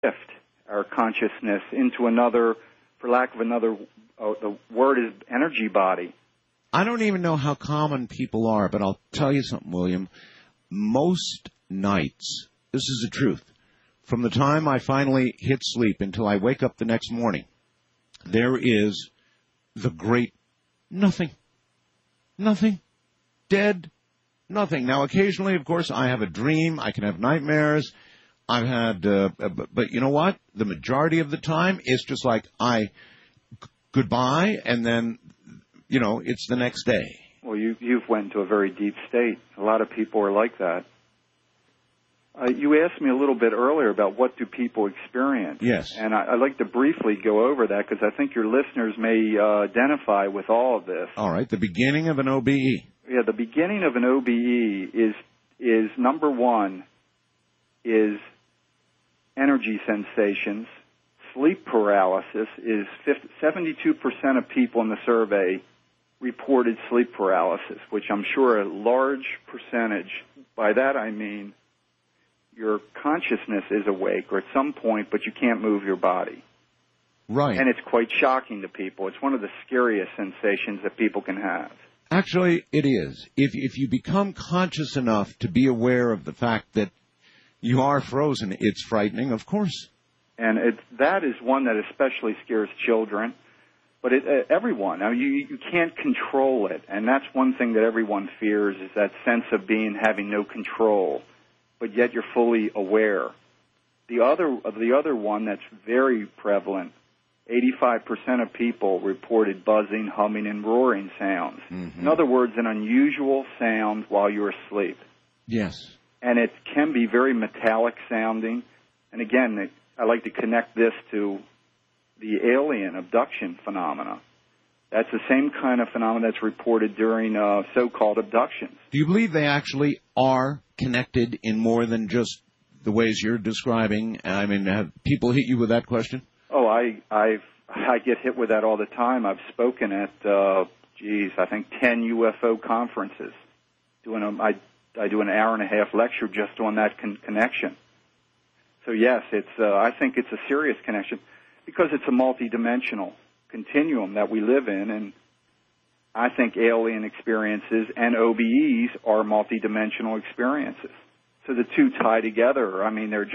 shift our consciousness into another, for lack of another, the word is energy body. I don't even know how common people are, but I'll tell you something, William. Most nights, this is the truth, from the time I finally hit sleep until I wake up the next morning, there is the great nothing. Nothing. Dead. Nothing. Now, occasionally, of course, I have a dream. I can have nightmares. I've had, but you know what? The majority of the time, it's just like goodbye, and then, it's the next day. Well, you've went into a very deep state. A lot of people are like that. You asked me a little bit earlier about what do people experience. Yes. And I'd like to briefly go over that because I think your listeners may identify with all of this. All right. The beginning of an OBE. Yeah, the beginning of an OBE is number one, is energy sensations. Sleep paralysis is 72% of people in the survey reported sleep paralysis, which I'm sure a large percentage. By that I mean your consciousness is awake or at some point, but you can't move your body. Right. And it's quite shocking to people. It's one of the scariest sensations that people can have. Actually, it is. If you become conscious enough to be aware of the fact that you are frozen, it's frightening, of course. And that is one that especially scares children. But everyone, now you can't control it, and that's one thing that everyone fears is that sense of having no control, but yet you're fully aware. The other one that's very prevalent, 85% of people reported buzzing, humming, and roaring sounds. Mm-hmm. In other words, an unusual sound while you're asleep. Yes. And it can be very metallic sounding. And again, I like to connect this to the alien abduction phenomena. That's the same kind of phenomena that's reported during so-called abductions. Do you believe they actually are connected in more than just the ways you're describing? I mean, have people hit you with that question? Oh, I get hit with that all the time. I've spoken at, I think 10 UFO conferences. I do an hour-and-a-half lecture just on that connection. So yes, I think it's a serious connection because it's a multidimensional continuum that we live in, and I think alien experiences and OBEs are multidimensional experiences. So the two tie together. I mean, they're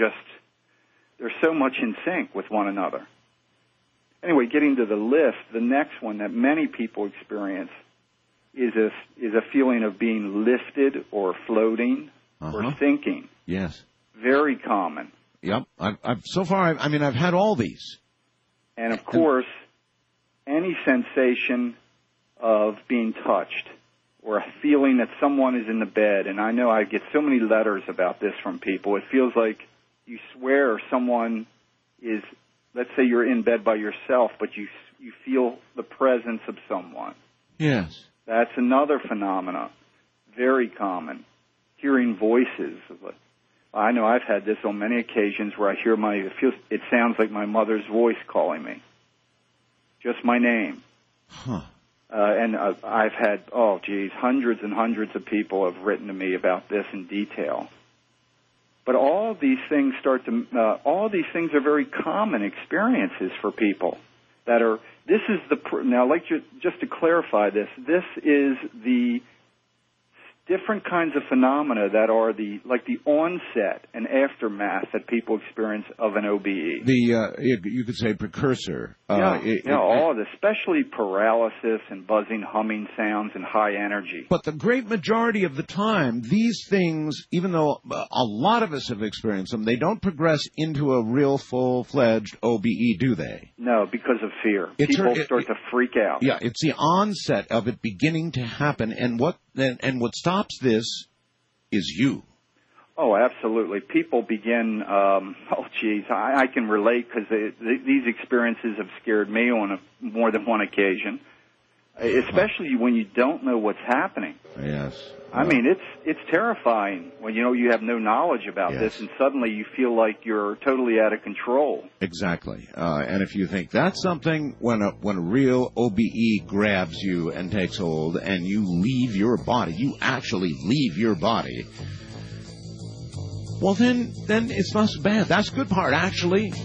so much in sync with one another. Anyway, getting to the list, the next one that many people experience is a feeling of being lifted or floating or sinking. Yes. Very common. Yep. I've had all these. And of course, any sensation of being touched or a feeling that someone is in the bed, and I know I get so many letters about this from people. It feels like you swear someone is, let's say you're in bed by yourself, but you feel the presence of someone. Yes. That's another phenomena, very common. Hearing voices. I know I've had this on many occasions where I hear it sounds like my mother's voice calling me. Just my name. Huh. And I've had, hundreds and hundreds of people have written to me about this in detail. But all of these things are very common experiences for people that are, just to clarify this is the different kinds of phenomena that are the onset and aftermath that people experience of an OBE. You could say precursor. All of this, especially paralysis and buzzing, humming sounds and high energy. But the great majority of the time, these things, even though a lot of us have experienced them, they don't progress into a real full-fledged OBE, do they? No, because of fear. People start to freak out. Yeah, it's the onset of it beginning to happen, and what stops this is you. Oh, absolutely. People begin, I can relate because these experiences have scared me on more than one occasion, especially when you don't know what's happening. Yes. I mean, it's terrifying when you have no knowledge about this, and suddenly you feel like you're totally out of control. Exactly. And if you think that's something, when a real OBE grabs you and takes hold, and you leave your body, you actually leave your body. well, then it's not so bad. That's the good part, actually.